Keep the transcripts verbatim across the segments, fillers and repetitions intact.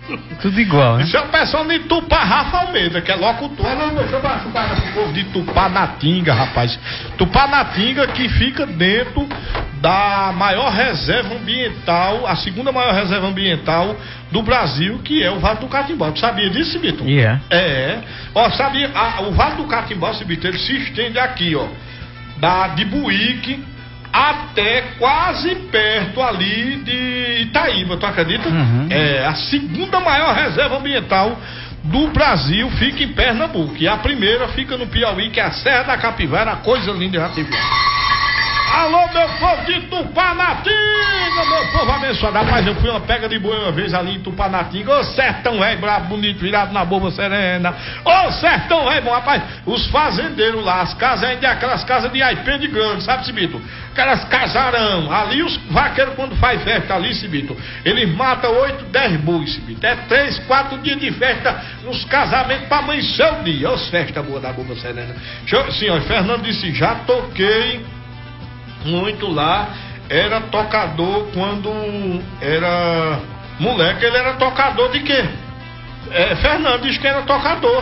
Tudo igual, né? Isso é o pessoal de Tupá, Rafa Almeida, que é locutor. Não, deixa eu machucar o povo de Tupanatinga, rapaz. Tupanatinga, que fica dentro da maior reserva ambiental, a segunda maior reserva ambiental do Brasil, que é o Vale do Catimbau. Tu sabia disso, Vitor? Yeah. É. Ó, sabia, a, o Vale do Catimbau, Vitor, ele se estende aqui, ó, da, de Buíque até quase perto ali de Itaíba, tu acredita? Uhum. É a segunda maior reserva ambiental do Brasil, fica em Pernambuco. E a primeira fica no Piauí, que é a Serra da Capivara, coisa linda, já tive. Alô, meu povo de Tupanatinga, meu povo abençoado. Rapaz, eu fui uma pega de boi uma vez ali em Tupanatinga. Ô sertão velho, brabo, bonito, virado na boba serena. Ô sertão velho, bom, rapaz, os fazendeiros lá, as casas ainda é aquelas casas de aipê de grande, sabe, Cibito? Aquelas casarão. Ali os vaqueiros, quando faz festa ali, Cibito, eles matam oito, dez bois, Cibito. É três, quatro dias de festa nos casamentos pra amanhecer o dia. Ô festa boa da boba serena. Senhor, Fernando disse, já toquei muito lá, era tocador quando era moleque, ele era tocador de quê? É, Fernando disse que era tocador.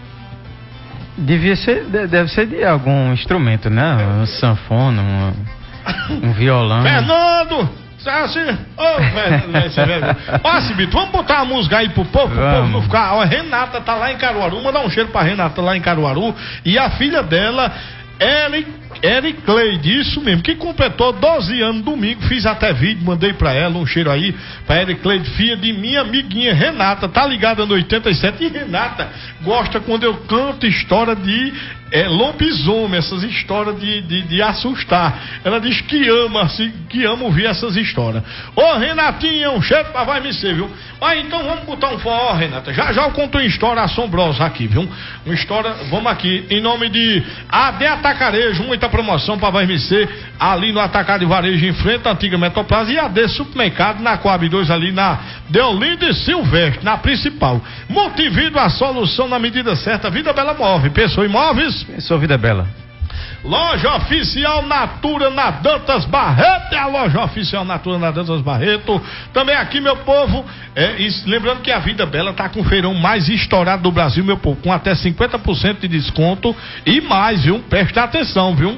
Devia ser, deve ser de algum instrumento, né? Um sanfona, um, um violão. Fernando! Assim, ô, Fernando, ó, Cibito, vamos botar a música aí pro povo, pro povo não ficar. Ó, Renata tá lá em Caruaru, mandar um cheiro pra Renata lá em Caruaru, e a filha dela, Eric Eric Cleide, isso mesmo, que completou doze anos domingo, fiz até vídeo, mandei pra ela, um cheiro aí, pra Eric Cleide, filha de minha amiguinha Renata, tá ligada no oitenta e sete, e Renata gosta quando eu canto história de é, lobisomem, essas histórias de, de, de assustar. Ela diz que ama, assim, que ama ouvir essas histórias. Ô Renatinha, um cheiro pra vai me ser, viu? Ah, então vamos botar um forró, Renata. Já já eu conto uma história assombrosa aqui, viu? Uma história, vamos aqui, em nome de A D Atacarejo, muita promoção para vai me ser ali no Atacado e Varejo, em frente à antiga Metroplaza, e A D Supermercado na Coab dois, ali na Deolinda e Silvestre, na principal. Multivídeo, a solução na medida certa. Vida Bela Móvel, Pessoa Imóveis. Pessoa Vida Bela. Loja Oficial Natura na Dantas Barreto, é a loja oficial Natura na Dantas Barreto. Também aqui, meu povo, é, isso, lembrando que a Vida Bela tá com o feirão mais estourado do Brasil, meu povo, com até cinquenta por cento de desconto e mais, viu? Presta atenção, viu?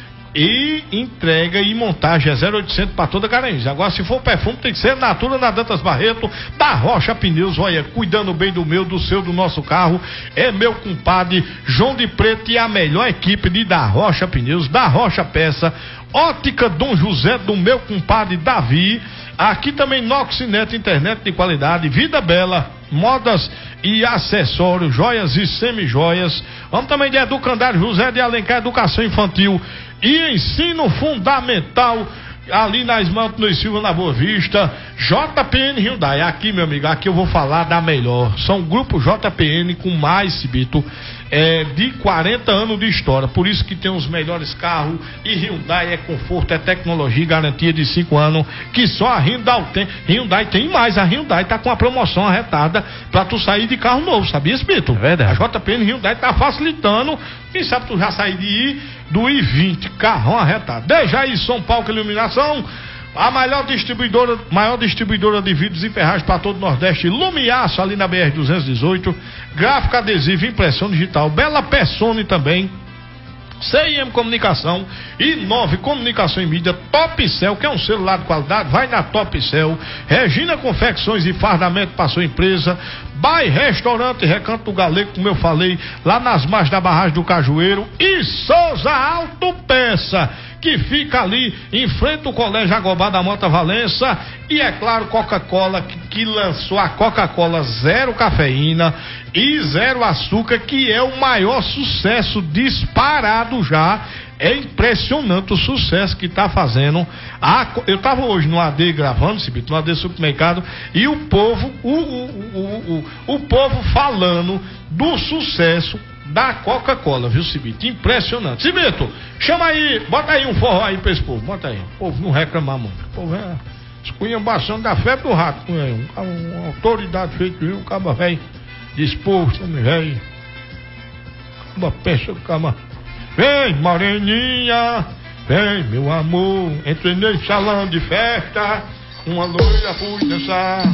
E entrega e montagem é zero oitocentos para toda Garanhuns. Agora, se for perfume, tem que ser Natura na Dantas Barreto, da Rocha Pneus. Olha, cuidando bem do meu, do seu, do nosso carro. É meu compadre João de Preto e a melhor equipe de da Rocha Pneus, da Rocha Peça, Ótica Dom José, do meu compadre Davi. Aqui também Noxinet, internet de qualidade, Vida Bela, modas e acessórios, joias e semijoias. Vamos também de Educandário José de Alencar, educação infantil e ensino fundamental, ali na Esmalto no Silva, na Boa Vista. J P N Hyundai, aqui, meu amigo, aqui eu vou falar da melhor. São grupo J P N com mais, Cibito, é, de quarenta anos de história, por isso que tem os melhores carros. E Hyundai é conforto, é tecnologia e garantia de cinco anos, que só a Hyundai tem. Hyundai tem mais, a Hyundai tá com a promoção arretada pra tu sair de carro novo, sabia, Cibito? É verdade. A J P N Hyundai tá facilitando, quem sabe tu já sair de I, do I vinte, carrão arretado. Desde aí, São Paulo Iluminação, a maior distribuidora, maior distribuidora de vidros e ferragens para todo o Nordeste, Lumiaço, ali na B R duzentos e dezoito, gráfica adesiva, impressão digital, Bela Persone também, C I M Comunicação e nove Comunicação e Mídia, Top Cell, que é um celular de qualidade, vai na Top Cell. Regina Confecções e Fardamento para sua empresa, Bai Restaurante Recanto do Galego, como eu falei, lá nas margens da barragem do Cajueiro, e Souza Autopeça, que fica ali em frente ao Colégio Agobá da Mota Valença. E é claro, Coca-Cola, que, que lançou a Coca-Cola zero cafeína e zero açúcar, que é o maior sucesso disparado já. É impressionante o sucesso que está fazendo. A, eu estava hoje no A D gravando, Cibito, no A D Supermercado, e o povo, o, o, o, o, o povo falando do sucesso da Coca-Cola, viu, Cibito? Impressionante. Cibito, chama aí, bota aí um forró aí pra esse povo, bota aí. O povo não reclamar muito. O povo é esculhambação da febre do rato. Uma, uma autoridade feita, viu? O caba velho disposto, homem velho. Caba pensa, caba. Vem, moreninha, vem, meu amor. Entrei nesse salão de festa, uma loira fui dançar.